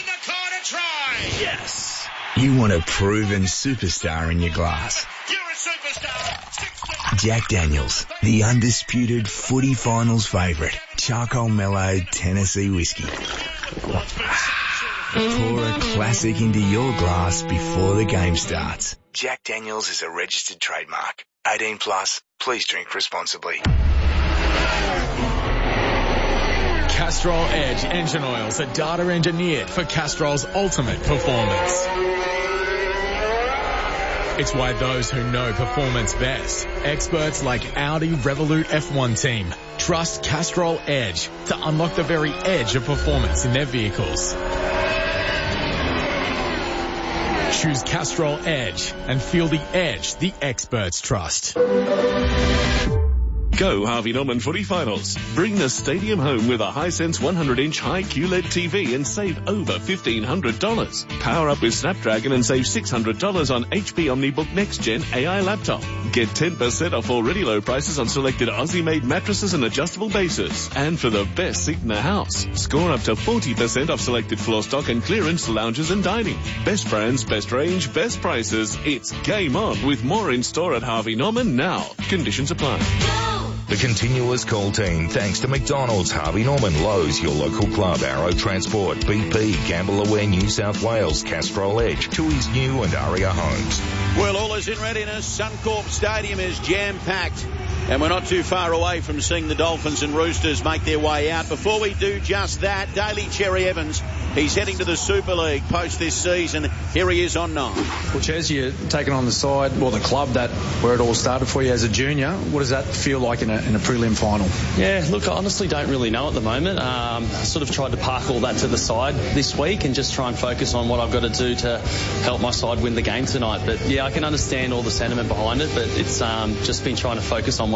Yes. you want a proven superstar in your glass. You're a superstar. Jack Daniels, the undisputed footy finals favourite. Charcoal mellowed Tennessee whiskey. Pour a classic into your glass before the game starts. Jack Daniels is a registered trademark. eighteen plus, please drink responsibly. Castrol Edge engine oils are data engineered for Castrol's ultimate performance. It's why those who know performance best, experts like Audi Revolut F one team, trust Castrol Edge to unlock the very edge of performance in their vehicles. Choose Castrol Edge and feel the edge the experts trust. Go Harvey Norman Footy Finals. Bring the stadium home with a Hisense one hundred inch high Q L E D T V and save over fifteen hundred dollars. Power up with Snapdragon and save six hundred dollars on H P OmniBook Next Gen A I laptop. Get ten percent off already low prices on selected Aussie-made mattresses and adjustable bases. And for the best seat in the house, score up to forty percent off selected floor stock and clearance lounges and dining. Best brands, best range, best prices. It's game on with more in store at Harvey Norman now. Conditions apply. The continuous call team, thanks to McDonald's, Harvey Norman, Lowe's, your local club, Arrow Transport, B P, Gamble Aware New South Wales, Castrol Edge, Tui's New and Aria Homes. Well, all is in readiness. Suncorp Stadium is jam-packed. And we're not too far away from seeing the Dolphins and Roosters make their way out. Before we do just that, Daly Cherry Evans, he's heading to the Super League post this season. Here he is on nine. Well, Ches, you're taking on the side, well, the club that where it all started for you as a junior. What does that feel like in a, in a prelim final? Yeah, look, I honestly don't really know at the moment. Um, I sort of tried to park all that to the side this week and just try and focus on what I've got to do to help my side win the game tonight. But yeah, I can understand all the sentiment behind it, but it's um, just been trying to focus on what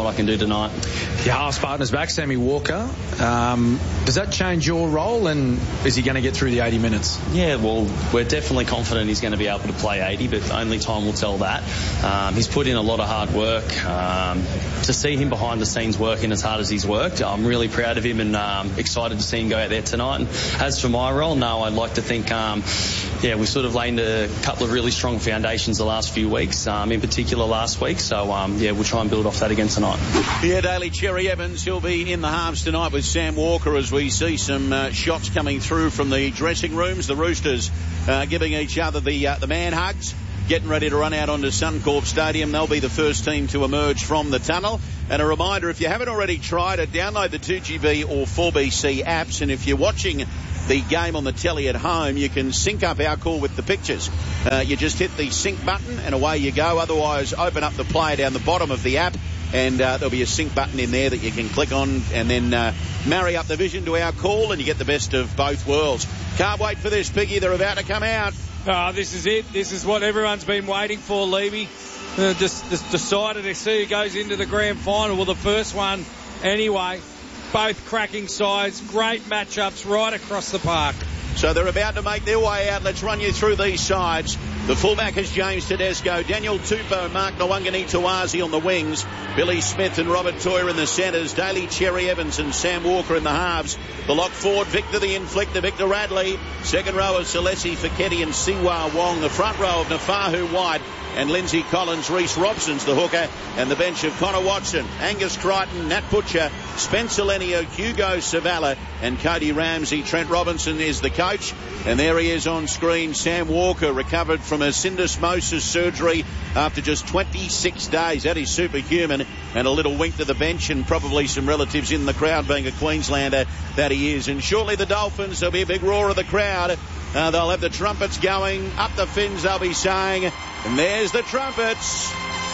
what I can do tonight. Your halves partner's back, Sammy Walker. Um, does that change your role, and is he going to get through the eighty minutes? Yeah, well, we're definitely confident he's going to be able to play eighty, but only time will tell that. Um, he's put in a lot of hard work. Um, to see him behind the scenes working as hard as he's worked, I'm really proud of him and um, excited to see him go out there tonight. And as for my role, no, I'd like to think, um, yeah, we've sort of laid a couple of really strong foundations the last few weeks, um, in particular last week. So, um, yeah, we'll try and build off that again tonight. Yeah, Daly Cherry Evans, he'll be in the halves tonight with Sam Walker as we see some uh, shots coming through from the dressing rooms. The Roosters uh, giving each other the uh, the man hugs, getting ready to run out onto Suncorp Stadium. They'll be the first team to emerge from the tunnel. And a reminder, if you haven't already tried it, download the two G B or four B C apps. And if you're watching the game on the telly at home, you can sync up our call with the pictures. Uh, you just hit the sync button and away you go. Otherwise, open up the player down the bottom of the app, and uh, there'll be a sync button in there that you can click on and then uh, marry up the vision to our call, and you get the best of both worlds. Can't wait for this, Piggy. They're about to come out. Oh, this is it. This is what everyone's been waiting for, Levy. Uh, just, just decided to see who goes into the grand final. Well, the first one anyway. Both cracking sides, great matchups right across the park. So they're about to make their way out. Let's run you through these sides. The fullback is James Tedesco, Daniel Tupou, Mark Nawangani-Tawazi on the wings, Billy Smith and Robert Toyer in the centres, Daly Cherry Evans and Sam Walker in the halves. The lock forward, Victor the Inflictor, Victor Radley. Second row of Salesi Feketi and Siwa Wong. The front row of Nafahu White and Lindsay Collins. Reece Robson's the hooker, and the bench of Connor Watson, Angus Crichton, Nat Butcher, Spencer Lenio, Hugo Savala and Cody Ramsey. Trent Robinson is the coach, and there he is on screen. Sam Walker recovered from a syndesmosis surgery after just twenty-six days. That is superhuman. And a little wink to the bench and probably some relatives in the crowd, being a Queenslander that he is. And shortly the Dolphins, there'll be a big roar of the crowd. Uh, they'll have the trumpets going up the fins, they'll be saying, and there's the trumpets.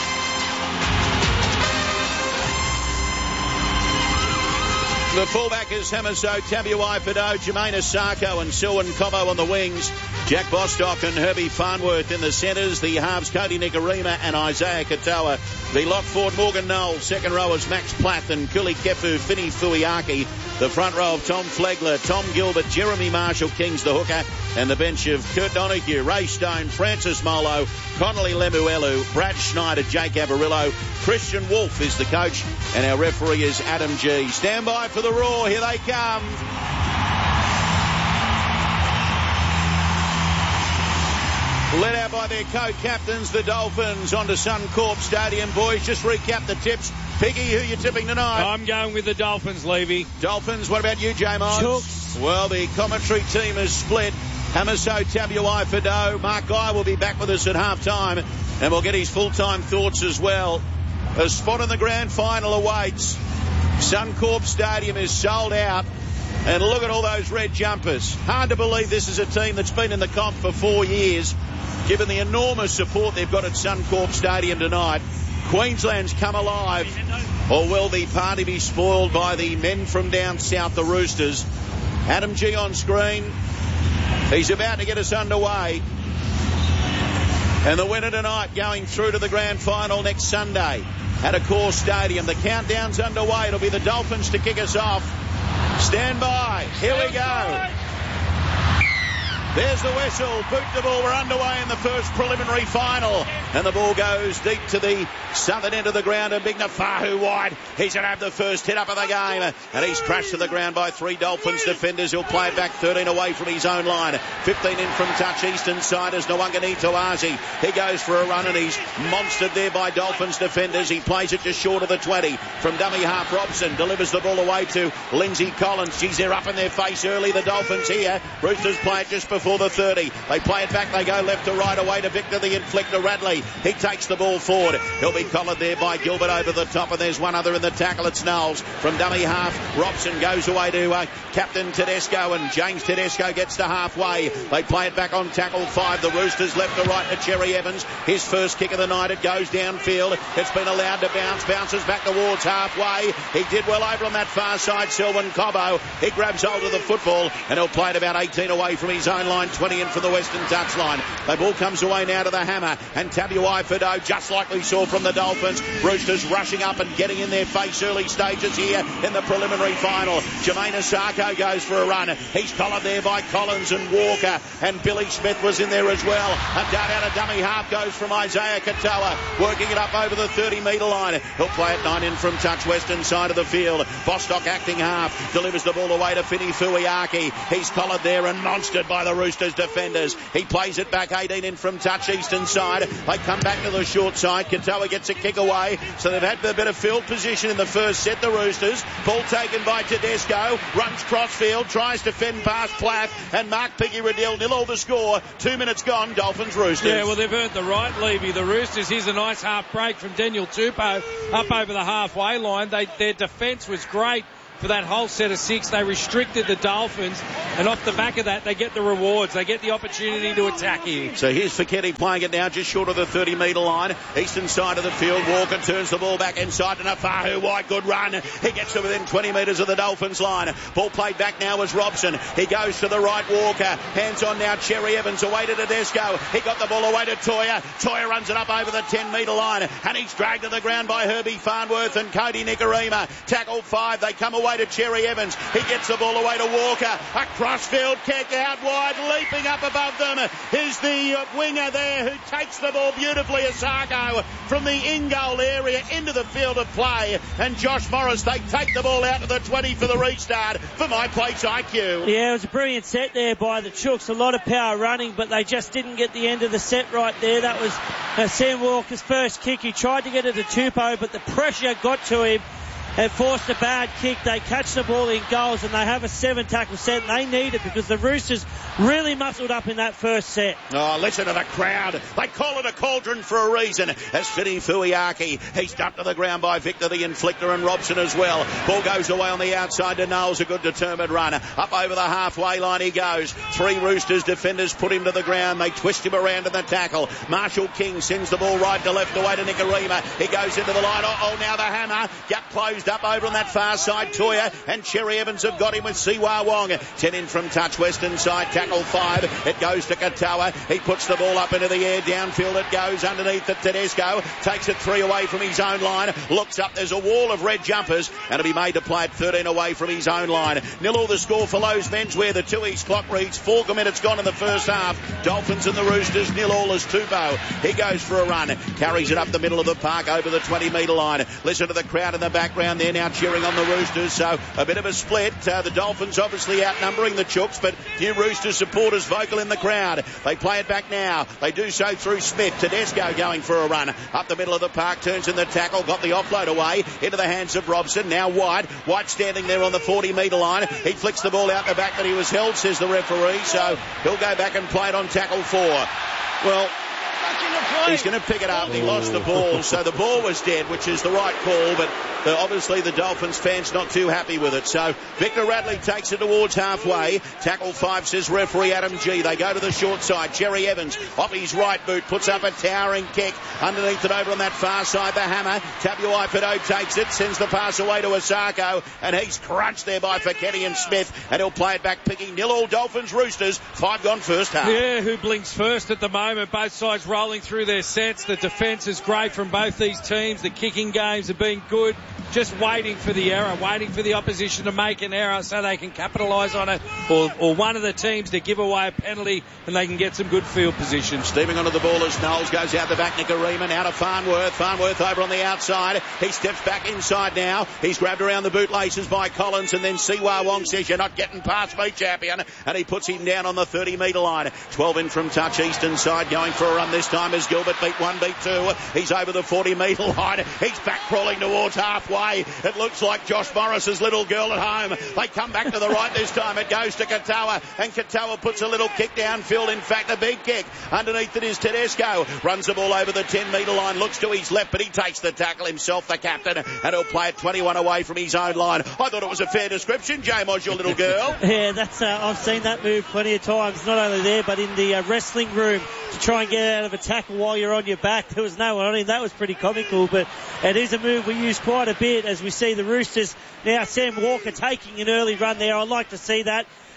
The fullback is Hamiso Tabuai-Fidow, Jermaine Asako and Silwan Cobbo on the wings. Jack Bostock and Herbie Farnworth in the centres. The halves, Cody Nikorima and Isaiah Katoa. The lock forward, Morgan Knowles. Second row is Max Plath and Kuli Kefu, Fini Fuiaki. The front row of Tom Flegler, Tom Gilbert, Jeremy Marshall, King's the hooker. And the bench of Kurt Donahue, Ray Stone, Francis Molo, Connolly Lemuelu, Brad Schneider, Jake Avarillo. Christian Wolfe is the coach, and our referee is Adam G. Stand by for the roar. Here they come. Led out by their co-captains, the Dolphins, onto Suncorp Stadium. Boys, just recap the tips. Piggy, who are you tipping tonight? I'm going with the Dolphins, Levy. Dolphins. What about you, J-Mons? Chooks. Well, the commentary team is split. Hamiso Tabuai-Fidow. Mark Guy will be back with us at half-time, and we'll get his full-time thoughts as well. A spot in the grand final awaits. Suncorp Stadium is sold out. And look at all those red jumpers. Hard to believe this is a team that's been in the comp for four years, given the enormous support they've got at Suncorp Stadium tonight. Queensland's come alive. Or will the party be spoiled by the men from down south, the Roosters? Adam G on screen. He's about to get us underway. And the winner tonight going through to the grand final next Sunday at Accor Stadium. The countdown's underway. It'll be the Dolphins to kick us off. Stand by. Here we go. There's the whistle. Boot the ball. We're underway in the first preliminary final. And the ball goes deep to the southern end of the ground. And Big Nafahu wide. He's going to have the first hit up of the game. And he's crashed to the ground by three Dolphins defenders. He'll play it back thirteen away from his own line. fifteen in from touch. Eastern side is Nawangani-Tawazi. He goes for a run and he's monstered there by Dolphins defenders. He plays it just short of the twenty. From dummy half, Robson delivers the ball away to Lindsay Collins. She's there up in their face early. The Dolphins here. Roosters play it just before for the thirty. They play it back. They go left to right away to Victor the Inflictor Radley. He takes the ball forward. He'll be collared there by Gilbert over the top, and there's one other in the tackle. It's Knowles. From dummy half, Robson goes away to uh, Captain Tedesco, and James Tedesco gets to halfway. They play it back on tackle five. The Roosters left to right to Cherry Evans. His first kick of the night. It goes downfield. It's been allowed to bounce. Bounces back towards halfway. He did well over on that far side. Silwan Cobbo. He grabs hold of the football, and he'll play it about eighteen away from his own line, twenty in for the Western touchline. The ball comes away now to the Hammer, and Tabuai Fido, just like we saw from the Dolphins. Roosters rushing up and getting in their face early stages here in the preliminary final. Jermaine Asako goes for a run. He's collared there by Collins and Walker, and Billy Smith was in there as well. A dart out of dummy half goes from Isaiah Katoa, working it up over the thirty metre line. He'll play it nine in from touch, western side of the field. Bostock acting half, delivers the ball away to Fini Fuiaki. He's collared there and monstered by the Roosters defenders. He plays it back eighteen in from touch, eastern side. They come back to the short side. Katoa gets a kick away, so they've had a bit of field position in the first set, the Roosters. Ball taken by Tedesco, runs crossfield, tries to fend past Platt, and Mark Piggy-Riddell nil all the score. Two minutes gone, Dolphins Roosters. Yeah, well, they've earned the right, Levy. The Roosters, here's a nice half break from Daniel Tupou up over the halfway line. They, their defence was great for that whole set of six. They restricted the Dolphins, and off the back of that, they get the rewards. They get the opportunity to attack here. So here's Fiketti playing it now just short of the thirty metre line. Eastern side of the field. Walker turns the ball back inside to Nafahu. Wide, good run. He gets to within twenty metres of the Dolphins line. Ball played back now as Robson. He goes to the right, Walker. Hands on now, Cherry Evans away to Tedesco. He got the ball away to Toya. Toya runs it up over the ten metre line, and he's dragged to the ground by Herbie Farnworth and Cody Nicarima. Tackle five. They come away to Cherry Evans. He gets the ball away to Walker. A crossfield kick out wide. Leaping up above them is the uh, winger there who takes the ball beautifully. Asako from the in-goal area into the field of play. And Josh Morris, they take the ball out to the twenty for the restart for My Place I Q. Yeah, it was a brilliant set there by the Chooks. A lot of power running, but they just didn't get the end of the set right there. That was uh, Sam Walker's first kick. He tried to get it to Tupou, but the pressure got to him and forced a bad kick. They catch the ball in goals, and they have a seven tackle set, and they need it because the Roosters really muscled up in that first set. Oh, listen to the crowd. They call it a cauldron for a reason. As Fini Fuiaki, he's dumped to the ground by Victor the Inflictor and Robson as well. Ball goes away on the outside to Knowles, a good determined runner. Up over the halfway line he goes. Three Roosters defenders put him to the ground. They twist him around in the tackle. Marshall King sends the ball right to left away to Nicarima. He goes into the line. Oh, now the Hammer. Gap closed up over on that far side. Toya and Cherry Evans have got him with Siwa Wong. Ten in from touch, western side, tackle five. It goes to Katoa. He puts the ball up into the air. Downfield it goes underneath the Tedesco. Takes it three away from his own line. Looks up. There's a wall of red jumpers, and it'll be made to play it thirteen away from his own line. Nil all the score for Lowe's Menswear. The two east clock reads four minutes gone in the first half. Dolphins and the Roosters nil all as Tupou. He goes for a run. Carries it up the middle of the park over the twenty metre line. Listen to the crowd in the background there now cheering on the Roosters, so a bit of a split. Uh, the Dolphins obviously outnumbering the Chooks, but few Roosters supporters vocal in the crowd. They play it back now. They do so through Smith. Tedesco going for a run. Up the middle of the park, turns in the tackle, got the offload away into the hands of Robson. Now White. White standing there on the forty metre line. He flicks the ball out the back, but he was held, says the referee, so he'll go back and play it on tackle four. Well, he's going to pick it up. He lost the ball, so the ball was dead, which is the right call, but the, obviously the Dolphins fans not too happy with it. So Victor Radley takes it towards halfway. Tackle five, says referee Adam G. They go to the short side. Cherry Evans off his right boot puts up a towering kick. Underneath it over on that far side, the Hammer. Tabuai Fido takes it, sends the pass away to Asako, and he's crunched there by Fiketti and Smith, and he'll play it back, picking nil all Dolphins Roosters. Five gone first half. Yeah, who blinks first at the moment? Both sides rolling through their sets. The defence is great from both these teams. The kicking games have been good. Just waiting for the error, waiting for the opposition to make an error so they can capitalise on it, or, or one of the teams to give away a penalty and they can get some good field position. Steaming onto the ball as Knowles goes out the back. Nicarima out of Farnworth. Farnworth over on the outside. He steps back inside now. He's grabbed around the bootlaces by Collins, and then Siwa Wong says, "You're not getting past me, champion," and he puts him down on the thirty metre line. twelve in from touch, eastern side, going for a run this time as Gilbert beat one, beat two. He's over the forty metre line. He's back crawling towards halfway. It looks like Josh Morris's little girl at home. They come back to the right this time. It goes to Katoa, and Katoa puts a little kick downfield. In fact, a big kick. Underneath it is Tedesco. Runs the ball over the ten metre line. Looks to his left, but he takes the tackle himself, the captain, and he'll play it twenty-one away from his own line. I thought it was a fair description, J-Moz, your little girl. Yeah, that's. Uh, I've seen that move plenty of times. Not only there, but in the uh, wrestling room to try and get out of a tackle while you're on your back. There was no one on him. That was pretty comical, but it is a move we use quite a bit as we see the Roosters now. Sam Walker taking an early run there. I'd like to see that.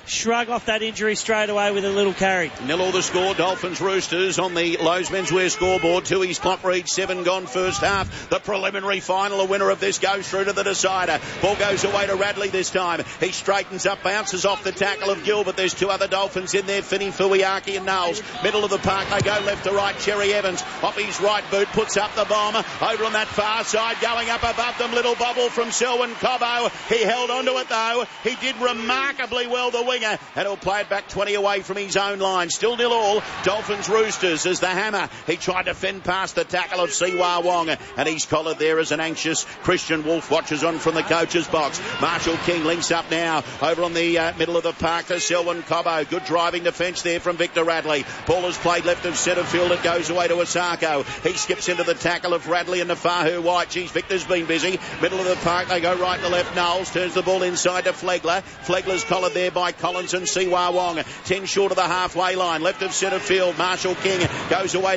shrug off that injury straight away with a little carry. Nil all the score. Dolphins Roosters on the Lowe's Menswear scoreboard. Two his clock reads. Seven gone first half. The preliminary final. A winner of this goes through to the decider. Ball goes away to Radley this time. He straightens up, bounces off the tackle of Gilbert. There's two other Dolphins in there. Finney, Fuiaki and Knowles. Middle of the park. They go left to right. Cherry Evans off his right boot. Puts up the bomb. Over on that far side. Going up above them. Little bobble from Selwyn Cobbo. He held onto it though. He did remarkably well, the winger. And he'll play it back twenty away from his own line. Still nil all. Dolphins Roosters as the hammer. He tried to fend past the tackle of Siwa Wong. And he's collared there as an anxious Christian Wolf watches on from the coach's box. Marshall King links up now over on the uh, middle of the park to Selwyn Cobbo. Good driving defence there from Victor Radley. Ball is played left of centre field. It goes away to Osako. He skips into the tackle of Radley and Nafahu White. Geez, Victor's been busy. Middle of the park. They go right to left. Knowles turns the ball inside to Flegler. Flegler's collared there by Collins and Siwa Wong. Ten short of the halfway line. Left of centre field. Marshall King goes away